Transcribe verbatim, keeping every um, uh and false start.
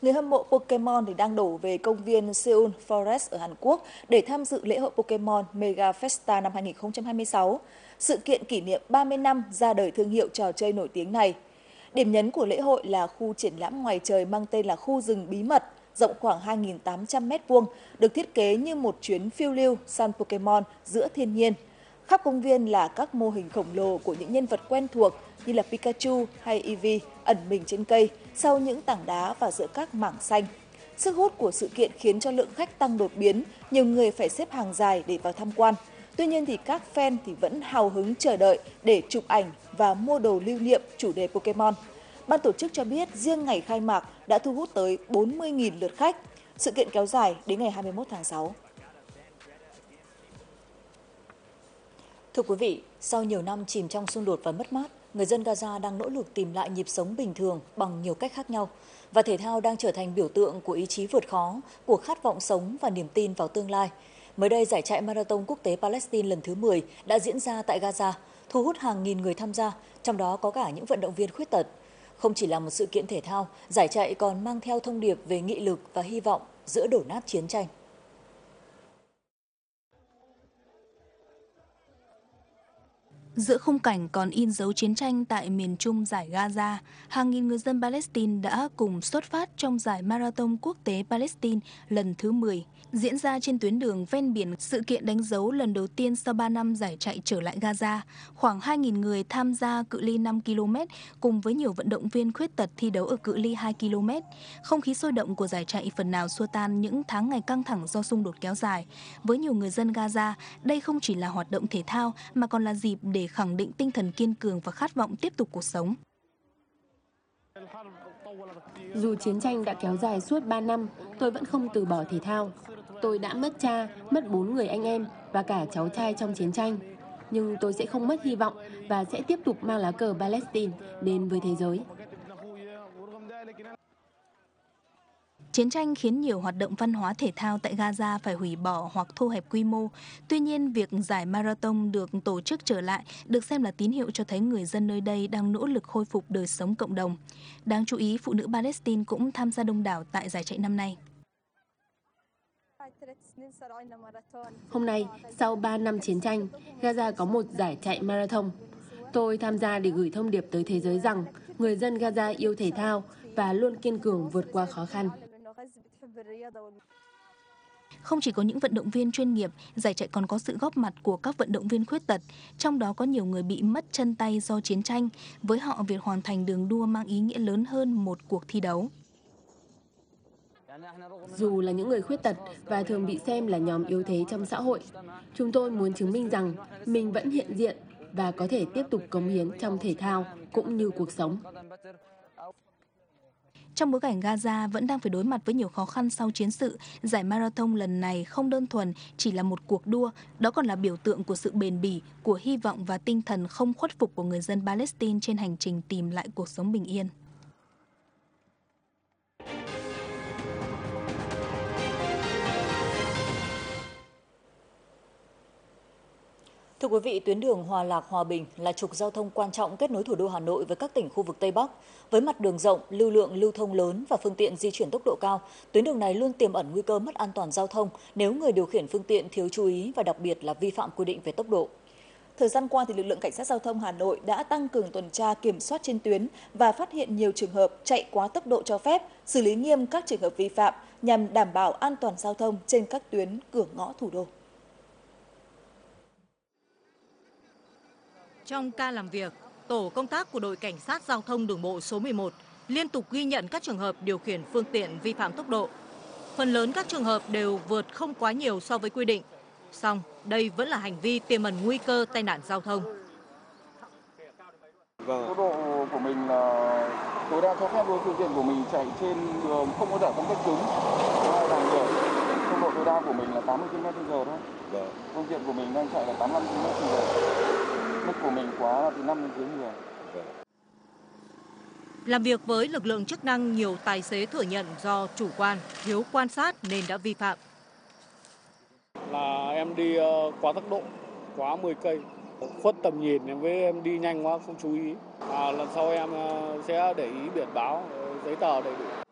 người hâm mộ Pokemon thì đang đổ về công viên Seoul Forest ở Hàn Quốc để tham dự lễ hội Pokemon Mega Festa năm hai nghìn không trăm hai mươi sáu, sự kiện kỷ niệm ba mươi năm ra đời thương hiệu trò chơi nổi tiếng này. Điểm nhấn của lễ hội là khu triển lãm ngoài trời mang tên là khu rừng bí mật, rộng khoảng hai nghìn tám trăm mét vuông, được thiết kế như một chuyến phiêu lưu săn Pokemon giữa thiên nhiên. Khắp công viên là các mô hình khổng lồ của những nhân vật quen thuộc như là Pikachu hay Eevee ẩn mình trên cây sau những tảng đá và giữa các mảng xanh. Sức hút của sự kiện khiến cho lượng khách tăng đột biến, nhiều người phải xếp hàng dài để vào tham quan. Tuy nhiên thì các fan thì vẫn hào hứng chờ đợi để chụp ảnh và mua đồ lưu niệm chủ đề Pokemon. Ban tổ chức cho biết riêng ngày khai mạc đã thu hút tới bốn mươi nghìn lượt khách. Sự kiện kéo dài đến ngày hai mươi mốt tháng sáu. Thưa quý vị, sau nhiều năm chìm trong xung đột và mất mát, người dân Gaza đang nỗ lực tìm lại nhịp sống bình thường bằng nhiều cách khác nhau. Và thể thao đang trở thành biểu tượng của ý chí vượt khó, của khát vọng sống và niềm tin vào tương lai. Mới đây, giải chạy Marathon Quốc tế Palestine lần thứ mười đã diễn ra tại Gaza, thu hút hàng nghìn người tham gia, trong đó có cả những vận động viên khuyết tật. Không chỉ là một sự kiện thể thao, giải chạy còn mang theo thông điệp về nghị lực và hy vọng giữa đổ nát chiến tranh. Giữa khung cảnh còn in dấu chiến tranh tại miền trung giải Gaza, hàng nghìn người dân Palestine đã cùng xuất phát trong giải Marathon Quốc tế Palestine lần thứ mười. Diễn ra trên tuyến đường ven biển, sự kiện đánh dấu lần đầu tiên sau ba năm giải chạy trở lại Gaza. Khoảng hai nghìn người tham gia cự ly năm ki lô mét cùng với nhiều vận động viên khuyết tật thi đấu ở cự ly hai ki lô mét. Không khí sôi động của giải chạy phần nào xua tan những tháng ngày căng thẳng do xung đột kéo dài. Với nhiều người dân Gaza, đây không chỉ là hoạt động thể thao mà còn là dịp để khẳng định tinh thần kiên cường và khát vọng tiếp tục cuộc sống. Dù chiến tranh đã kéo dài suốt ba năm, tôi vẫn không từ bỏ thể thao. Tôi đã mất cha, mất bốn người anh em và cả cháu trai trong chiến tranh. Nhưng tôi sẽ không mất hy vọng và sẽ tiếp tục mang lá cờ Palestine đến với thế giới. Chiến tranh khiến nhiều hoạt động văn hóa thể thao tại Gaza phải hủy bỏ hoặc thu hẹp quy mô. Tuy nhiên, việc giải marathon được tổ chức trở lại được xem là tín hiệu cho thấy người dân nơi đây đang nỗ lực khôi phục đời sống cộng đồng. Đáng chú ý, phụ nữ Palestine cũng tham gia đông đảo tại giải chạy năm nay. Hôm nay, sau ba năm chiến tranh, Gaza có một giải chạy marathon. Tôi tham gia để gửi thông điệp tới thế giới rằng người dân Gaza yêu thể thao và luôn kiên cường vượt qua khó khăn. Không chỉ có những vận động viên chuyên nghiệp, giải chạy còn có sự góp mặt của các vận động viên khuyết tật, trong đó có nhiều người bị mất chân tay do chiến tranh. Với họ, việc hoàn thành đường đua mang ý nghĩa lớn hơn một cuộc thi đấu. Dù là những người khuyết tật và thường bị xem là nhóm yếu thế trong xã hội, chúng tôi muốn chứng minh rằng mình vẫn hiện diện và có thể tiếp tục cống hiến trong thể thao cũng như cuộc sống. Trong bối cảnh Gaza vẫn đang phải đối mặt với nhiều khó khăn sau chiến sự, giải marathon lần này không đơn thuần chỉ là một cuộc đua, đó còn là biểu tượng của sự bền bỉ, của hy vọng và tinh thần không khuất phục của người dân Palestine trên hành trình tìm lại cuộc sống bình yên. Thưa quý vị, tuyến đường Hòa Lạc - Hòa Bình là trục giao thông quan trọng kết nối thủ đô Hà Nội với các tỉnh khu vực Tây Bắc. Với mặt đường rộng, lưu lượng lưu thông lớn và phương tiện di chuyển tốc độ cao, tuyến đường này luôn tiềm ẩn nguy cơ mất an toàn giao thông nếu người điều khiển phương tiện thiếu chú ý và đặc biệt là vi phạm quy định về tốc độ. Thời gian qua, thì lực lượng cảnh sát giao thông Hà Nội đã tăng cường tuần tra kiểm soát trên tuyến và phát hiện nhiều trường hợp chạy quá tốc độ cho phép, xử lý nghiêm các trường hợp vi phạm nhằm đảm bảo an toàn giao thông trên các tuyến cửa ngõ thủ đô. Trong ca làm việc, tổ công tác của đội cảnh sát giao thông đường bộ số mười một liên tục ghi nhận các trường hợp điều khiển phương tiện vi phạm tốc độ. Phần lớn các trường hợp đều vượt không quá nhiều so với quy định. Song, đây vẫn là hành vi tiềm ẩn nguy cơ tai nạn giao thông. Vâng. Tốc độ của mình là tối đa cho phép đối phương tiện của mình chạy trên đường không có giải phân cách cứng, làn đường. Tốc độ tối đa của mình là tám mươi ki lô mét trên giờ thôi. Vâng. Phương tiện của mình đang chạy là tám mươi lăm ki lô mét trên giờ. Mức của mình quá là từ năm đến dưới mười. Vâng. Làm việc với lực lượng chức năng, nhiều tài xế thừa nhận do chủ quan, thiếu quan sát nên đã vi phạm. Là em đi quá tốc độ, quá mười cây, khuất tầm nhìn với em đi nhanh quá không chú ý. À, lần sau em sẽ để ý biển báo, giấy tờ đầy đủ.